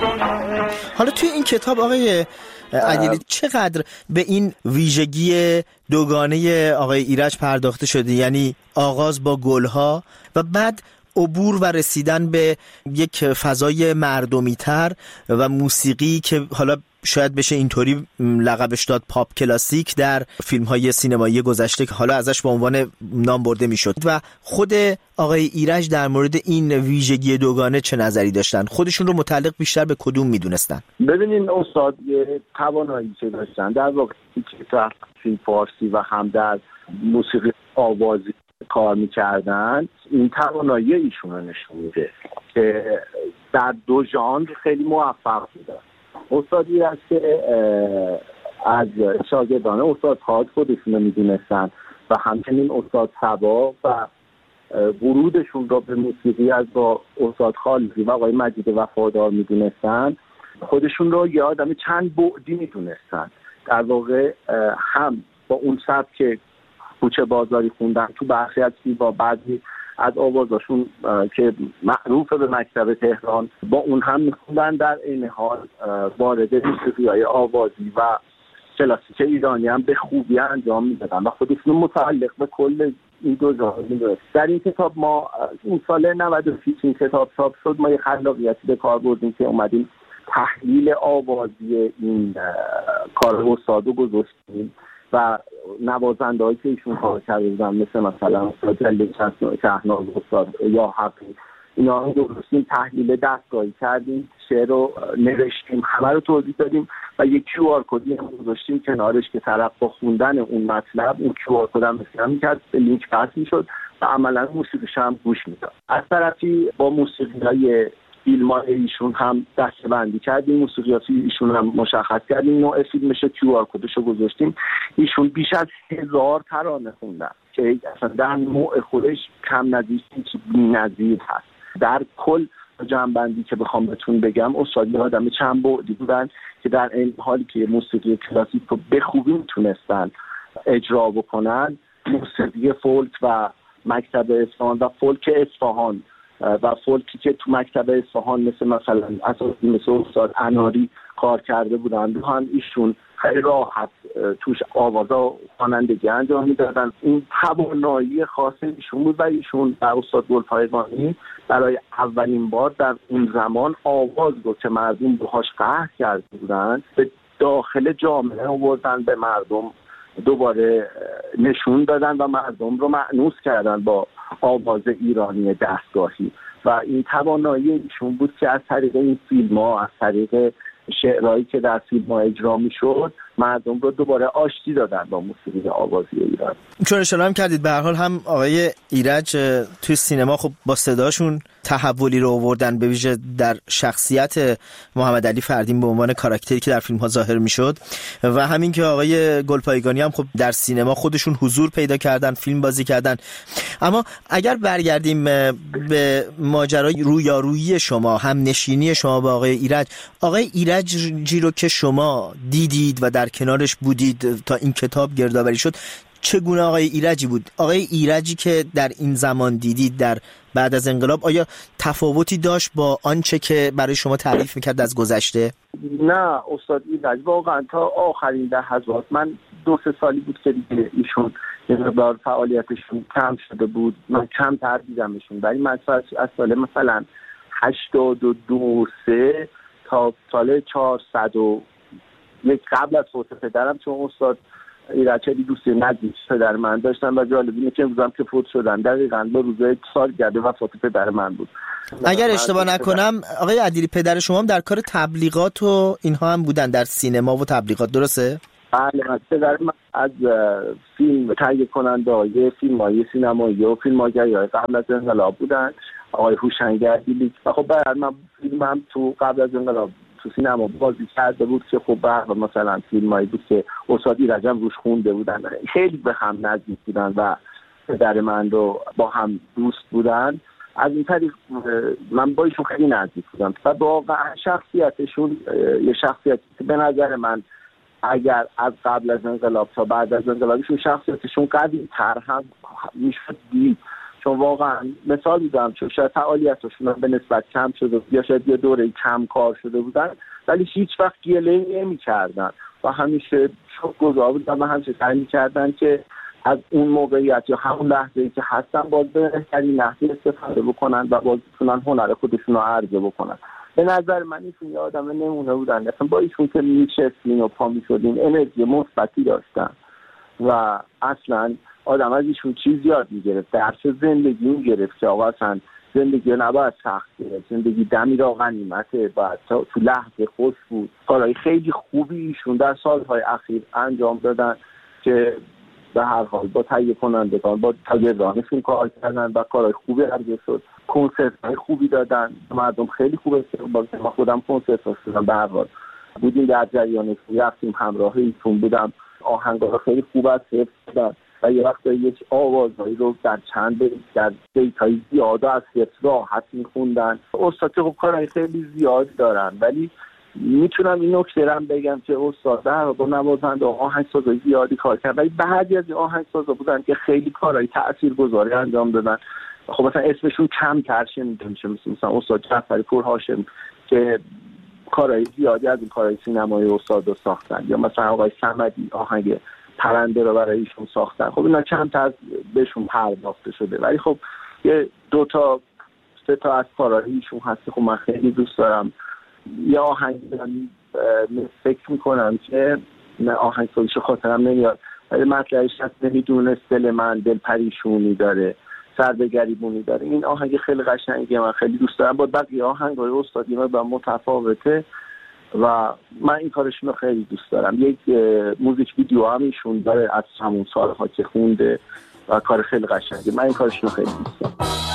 حالا توی این کتاب آقای عدیلی چقدر به این ویژگی دوگانه آقای ایرج پرداخته شده؟ یعنی آغاز با گلها و بعد عبور و رسیدن به یک فضای مردمی تر و موسیقی که حالا شاید بشه اینطوری لقبش داد پاپ کلاسیک در فیلم های سینمایی گذشته که حالا ازش به عنوان نام برده میشد. و خود آقای ایرج در مورد این ویژگی دوگانه چه نظری داشتن؟ خودشون رو متعلق بیشتر به کدوم میدونستن؟ ببینین استاد یه توانایی که داشتن در واقع که فیلم فارسی و هم در موسیقی آوازی کار میکردن، این توانایی ایشون رو نشون میده که در دو ژانر خیلی موفق بودن. استادی است که از شاگردان استاد خالد خودشون رو میدونستن و همچنین استاد صبا و ورودشون رو به موسیقی از با استاد خالدی و آقای مجید وفادار میدونستن. خودشون رو یه آدم چند بعدی میدونستن، در واقع هم با اون سبک کوچه بازاری خوندن تو برخی از با بعضی از آوازاشون که معروف به مکتب تهران با اون هم میخوندن، در این حال وارد موسیقی‌های آوازی و کلاسیک ایرانی هم به خوبی انجام میدادن و خودشون متعلق به کل این دو ژانر میدونن. در این کتاب ما اون سال 96 این کتاب چاپ شد، ما یه خلاقیتی به کار بردیم که اومدیم تحلیل آوازی این کار استادو گذاشتیم و نوازنده هایی که ایشون کار کرده بودن مثلا استاد جلیل شهناز، استاد یا حقی، اینا رو درستیم تحلیل دستگاهی کردیم، شعر رو نوشتیم، همه رو توضیح دادیم و یک QR کدی هم گذاشتیم کنارش که طرف با خوندن اون مطلب اون QR کد هم اسکن می‌کرد، به لینک پس می‌شد و عملاً موسیقیش هم گوش می‌داد. از طرفی با موسیقی‌های فیلم‌های ایشون هم دسته‌بندی کردیم، موسیقیات ایشون هم مشخص کردیم، نوع فیلمش QR کدش رو گذاشتیم. ایشون بیش از 1000 ترانه خوندن که اصلا در نوع خودش کم نظیر که بی‌نظیر هست. در کل جمع‌بندی که بخوام بهتون بگم، استاد آدم چند بعدی بودن که در این حالی که موسیقی کلاسیک رو به خوبی میتونستن اجرا بکنن، موسیقی فولک و مکتب اصفهان و فولک اصفهان و فولکی که تو مکتب اصفهان مثلا اساسی مثل استاد اناری کار کرده بودن، هم ایشون خیلی راحت توش آوازا خوانندگی انجام میدادن. این توانایی خاص ایشون بود و ایشون در استاد گلپایگانی برای اولین بار در اون زمان آواز رو که مردم باهاش قهر کرده بودن به داخل جامعه آوردن، به مردم دوباره نشون دادن و مردم رو مأنوس کردن با آواز ایرانی دستگاهی و این توانایی ایشون بود که از طریق این فیلم ها، از طریق شعرهایی که در فیلم ها اجرا می شد، مردم رو دوباره آشتی دادن با موسیقی آوازی ایران. چون اشاره هم کردید به هر حال هم آقای ایرج توی سینما خب با صداشون تحولی رو آوردن، به ویژه در شخصیت محمد علی فردین به عنوان کاراکتری که در فیلم ها ظاهر میشد و همین که آقای گلپایگانی هم خب در سینما خودشون حضور پیدا کردن، فیلم بازی کردن. اما اگر برگردیم به ماجرای رویارویی شما، هم نشینی شما با آقای ایرج، آقای ایرجی رو که شما دیدید و در کنارش بودید تا این کتاب گردآوری شد، چگونه آقای ایرجی بود؟ آقای ایرجی که در این زمان دیدید در بعد از انقلاب، آیا تفاوتی داشت با آنچه که برای شما تعریف میکرد از گذشته؟ نه استاد ایرج واقعا تا آخرین لحظات، من 2-3 سالی بود که دیگه ایشون یه مقدار فعالیتشون کم شده بود، من کم تر دیدمشون، ولی من از سال مثلا 82-3 تا سال 401 قبل از فوت پدرم، چون استاد ایرج خیلی دوست نزدیک پدر من داشتن و جالب اینه که امروزم که فوت شدن دقیقاً به روز سالگرد وفات پدر من بود. اگر اشتباه نکنم آقای عدیلی پدر شما هم در کار تبلیغات و اینها هم بودن، در سینما و تبلیغات، درسته؟ بله، پدر من از فیلم تهیه کننده فیلم‌های سینمایی و فیلم‌های قبل از انقلاب بودن، آقای هوشنگ عدیلی. و خب بعد من فیلمم تو قبل از انقلاب تو سینما بازی کرده بود که خب بعد مثلا فیلمایی بود که استاد ایرج هم روش خونده بودن، خیلی به هم نزدیک بودن و پدر من رو با هم دوست بودن. از این طریق من با ایشون خیلی نزدیک بودم و واقعا شخصیتشون یه شخصیتی که به نظر من اگر از قبل از انقلاب تا بعد از انقلابشون شخصیتشون قوی تر هم میشد دید، چون واقعا مثال میزنم چون شاید فعالیتشون به نسبت کم شده یا شاید یه دوره کم کار شده بودن، ولی هیچ وقت گله نمی‌کردن و همیشه شکرگزار بودن و همیشه سعی می‌کردن که از اون موقعیت یا همون لحظه‌ای که هستن باز به بهترین نحوی استفاده بکنن و باز بتونن هنر خودشون رو عرضه بکنن. به نظر من ایشون یه آدم نمونه بودن، مثلا با ایشون که میشستین و پا میشدین انرژی مثبتی داشتن و اصلا آدم از ایشون چیز یاد میگرفت، درس زندگی میگرفت که آقا اصلا زندگی نباید سخت گرفت، زندگی دمی را غنیمته، باید تو لحظه خوش بود. کارهای خیلی خوبی ایشون در سالهای اخیر انجام دادن که به هر حال با تهیه کنندگان با تاجرانشون کار کردن و کارهای خوبی عرضه شد، کنسرت‌های خوبی دادن، مردم خیلی خوب استقبال کردن. من خودم کنسرت داشتم، به هر حال بودیم در جریانش، رفتیم همراه ایشون بودم، آهنگا خیلی خوب است حفظ شدن و یه وقت یک آوازهایی رو در چند در بیت‌های زیاد از حفظ راحت می‌خوندن. استاد که کارهای خیلی زیاد دارن، ولی میتونم این نکته رو بگم که استاد در واقع نوازنده آهنگسازای زیادی کار کرد، ولی بعضی از آهنگسازا بودن که خیلی کارهای تاثیرگذاری انجام دادن. خب مثلا اسمشون کمتر شنیده میشه، مثلا استاد جعفری پورهاشم که کارهای زیادی از این کارهای سینمایی استاد رو ساختن، یا مثلا آقای صمدی آهنگ پرنده رو برای ایشون ساختن. خب اینا چند بهشون پرداخته شده، ولی خب یه 2 تا 3 تا از کارهای ایشون هست خب من خیلی دوست دارم. یه آهنگ فکر میکنم که آهنگ سازیشو خاطرم نمیاد، ولی مطلعش هست نمیدونست دل من دل پریشونی داره، سر به گریبونی داره. این آهنگ خیلی قشنگیه، من خیلی دوست دارم. با بقیه آهنگای استادی با متفاوته و من این کارشون رو خیلی دوست دارم. یک موزیک ویدیو هم ایشون داره از همون سالها که خونده و کار خیلی قشنگه. من این کارشون رو خیلی دوست دارم.